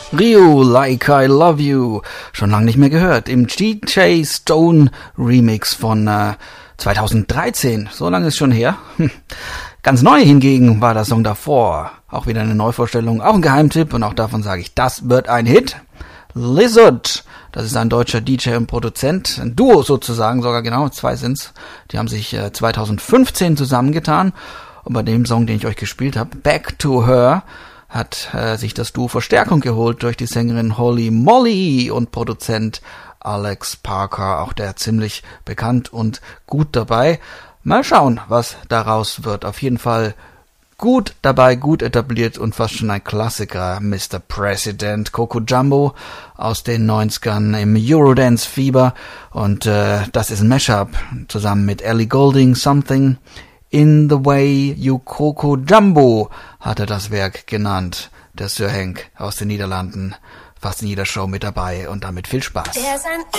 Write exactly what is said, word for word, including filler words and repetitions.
Rio, Like I Love You, schon lange nicht mehr gehört, im D J Stone Remix von äh, zweitausenddreizehn, so lange ist schon her. Hm. Ganz neu hingegen war der Song davor, auch wieder eine Neuvorstellung, auch ein Geheimtipp und auch davon sage ich, das wird ein Hit. Lizard, das ist ein deutscher D J und Produzent, ein Duo sozusagen, sogar genau, zwei sind's. Die haben sich äh, zweitausendfünfzehn zusammengetan und bei dem Song, den ich euch gespielt habe, Back to Her, hat äh, sich das Duo Verstärkung geholt durch die Sängerin Holly Molly und Produzent Alex Parker, auch der ziemlich bekannt und gut dabei. Mal schauen, was daraus wird. Auf jeden Fall gut dabei, gut etabliert und fast schon ein Klassiker, Mister President, Coco Jumbo aus den neunzigern im Eurodance-Fieber. Und äh, das ist ein Mashup zusammen mit Ellie Goulding, Something in the Way You Coco Jumbo hat er das Werk genannt. Der Sir Henk aus den Niederlanden, fast in jeder Show mit dabei und damit viel Spaß.